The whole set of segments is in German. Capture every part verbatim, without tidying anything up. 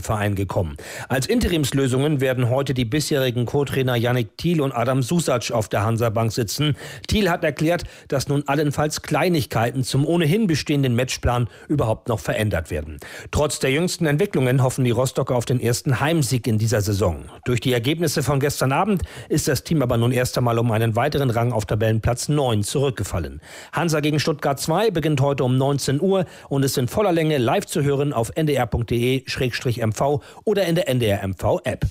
Verein gekommen. Als Interimslösungen werden heute die bisherigen Co-Trainer Yannick Thiel und Adam Susac auf der Hansabank sitzen. Thiel hat erklärt, dass nun allenfalls Kleinigkeiten zum ohnehin bestehenden Matchplan überhaupt noch verändert werden. Trotz der jüngsten Entwicklungen hoffen die Rostocker auf den ersten Heimsieg in dieser Saison. Durch die Ergebnisse von gestern Abend ist das Team aber nun erst einmal um einen weiteren Rang auf Tabellenplatz neun zurückgefallen. Hansa gegen Stuttgart zwei beginnt heute um neunzehn Uhr und ist in voller Länge live zu hören auf n d r punkt d e slash m v oder in der N D R M V App.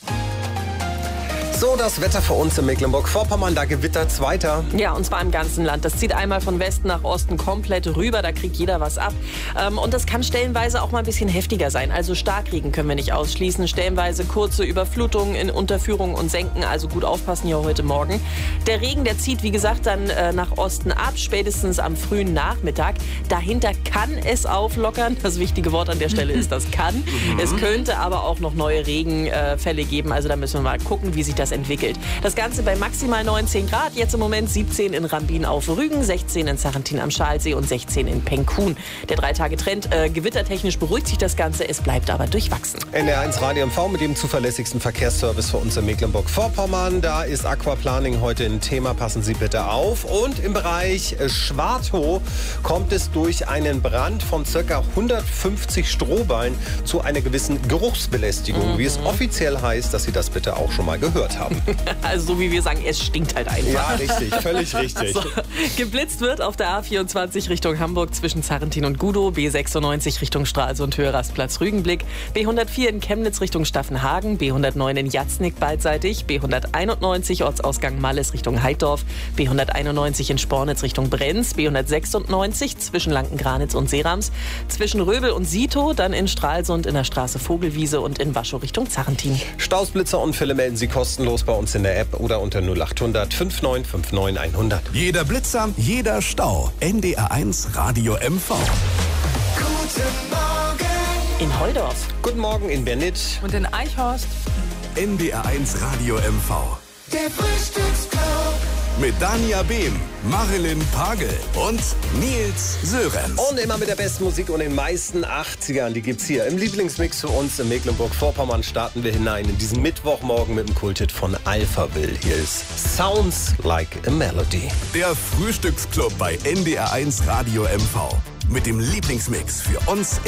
So, das Wetter für uns in Mecklenburg-Vorpommern, da gewittert's weiter. Ja, und zwar im ganzen Land. Das zieht einmal von Westen nach Osten komplett rüber, da kriegt jeder was ab. Ähm, und das kann stellenweise auch mal ein bisschen heftiger sein. Also Starkregen können wir nicht ausschließen. Stellenweise kurze Überflutungen in Unterführungen und Senken, also gut aufpassen hier heute Morgen. Der Regen, der zieht, wie gesagt, dann äh, nach Osten ab, spätestens am frühen Nachmittag. Dahinter kann es auflockern. Das wichtige Wort an der Stelle ist das kann. Mhm. Es könnte aber auch noch neue Regenfälle äh, geben. Also da müssen wir mal gucken, wie sich das entwickelt. Das Ganze bei maximal neunzehn Grad, jetzt im Moment siebzehn in Rambin auf Rügen, sechzehn in Sarrentin am Schalsee und sechzehn in Penkhuhn. Der Drei-Tage-Trend, äh, gewittertechnisch beruhigt sich das Ganze, es bleibt aber durchwachsen. N D R eins Radio M V mit dem zuverlässigsten Verkehrsservice für uns in Mecklenburg-Vorpommern. Da ist Aquaplaning heute ein Thema, passen Sie bitte auf. Und im Bereich Schwartow kommt es durch einen Brand von ca. hundertfünfzig Strohballen zu einer gewissen Geruchsbelästigung, mhm. wie es offiziell heißt, dass Sie das bitte auch schon mal gehört haben. Also so wie wir sagen, es stinkt halt einfach. Ja, richtig, völlig richtig. So, geblitzt wird auf der A vierundzwanzig Richtung Hamburg zwischen Zarrentin und Gudow, B sechsundneunzig Richtung Stralsund Höhe Rastplatz Rügenblick, B hundertvier in Chemnitz Richtung Staffenhagen, B hundertneun in Jatznick beidseitig, B hunderteinundneunzig Ortsausgang Malles Richtung Heiddorf, B hunderteinundneunzig in Spornitz Richtung Brenz, B hundertsechsundneunzig zwischen Lanken-Granitz und Seerams, zwischen Röbel und Sito, dann in Stralsund in der Straße Vogelwiese und in Waschow Richtung Zarrentin. Staus, Blitzerunfälle melden Sie kostenlos bei uns in der App oder unter null acht hundert fünfundneunzig neunundfünfzig hundert. Jeder Blitzer, jeder Stau. N D R eins Radio M V. Guten Morgen in Holdorf. Guten Morgen in Bernitz. Und in Eichhorst. N D R eins Radio M V. Der Frühstücksclub. Mit Dania Behm, Marilyn Pagel und Nils Sörenz. Und immer mit der besten Musik und den meisten achtzigern, die gibt's hier. Im Lieblingsmix für uns in Mecklenburg-Vorpommern starten wir hinein in diesen Mittwochmorgen mit dem Kulthit von Alphaville. Hier ist Sounds Like a Melody. Der Frühstücksclub bei N D R eins Radio M V. Mit dem Lieblingsmix für uns